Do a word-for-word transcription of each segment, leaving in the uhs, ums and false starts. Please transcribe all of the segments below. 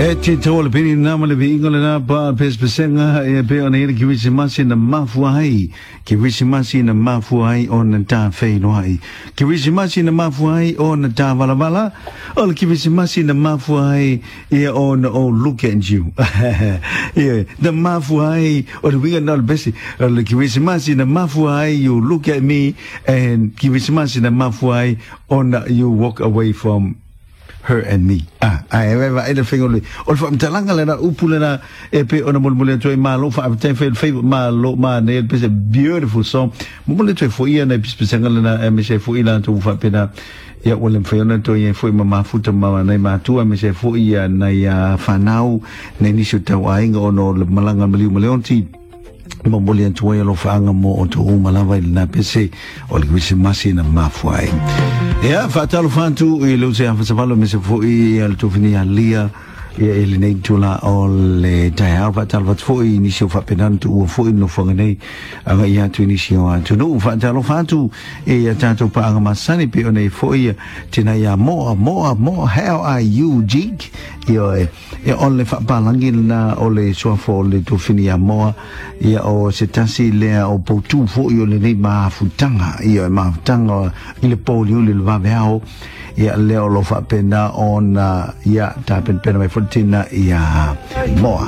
E te tole pini nama le vingo le na pa pes pesenga e pe ona ina ki wisi masi na mafu ai ki wisi masi na mafu ai ona ta fei no ai ki wisi masi na mafu ai ona ta vala vala o ki wisi masi na mafu ai e ona o look at you yeah the mafu ai o the winga na besi o ki wisi masi na mafu ai you look at me and ki wisi masi na mafu ai ona you walk away from her and me. Ah, I have anything only. Or from Talanga, Upulana, Epe, on a Mulmuleto, Malo, five ten favorite Malo, man, it's a beautiful song. Mumuleto for Ian, a Pisangana, and Michelle for Ilan to Fapena. Yet, William Fiona to Yen for Mamma Futama, Nema, two, and Michelle for Ian, Naya Fanau, Nenishuta, Waing, or Malanga Maleonti. Mambulian to Whale of Angamo or to Umalava Napese or Grissimasi and Mafwai. Yeah, Fatal Fantu, Lucia Fasavalo, Miss Foi, Altofinia Lia, Elinatula, all Taya, Fatal Fatfoi, Nisho Fapenantu, or Foi no Fogane, Avaya to Nisho, to know Fatal Fantu, a Tato Pangamasani Pione Foi, Tinaya, more, more, more. How are you, Jig? You're only Falangin, Ole Swafo, to Finia more. Ya o se tasi lea o poutu fo yo le nei ma futanga ia ma futanga ile polio le vaveo ia leo lo fa pena on ia tapen pena mai fontina ia moa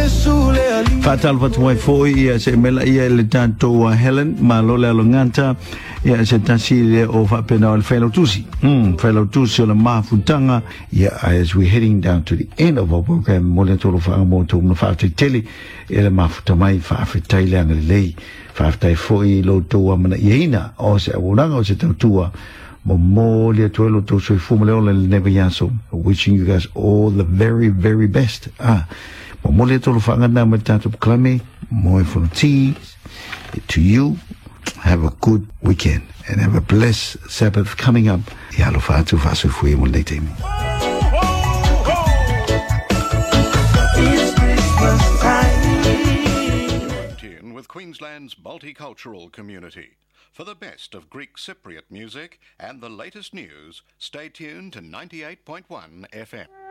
fatal vat moi fo ia se mela ia le tanto Helen ma lo le lo nganta ia se tasi le o fa pena o fellow tusi mm fellow tusi le ma futanga ia as we heading down to the end of our program mo le tolo fa mo to no fa tele ele ma futamai fa afetai le lei fa afetai foi lo tua mana ina o se uranga o se tua mo mo le tuelo to so fumule le never yaso wishing you guys all the very very best ah mo mo le to fa ngana mata to clame mo for tea to you. Have a good weekend and have a blessed Sabbath coming up. Ya lo fa tu fa so fui mo le temi. Queensland's multicultural community. For the best of Greek Cypriot music and the latest news, stay tuned to ninety-eight point one F M.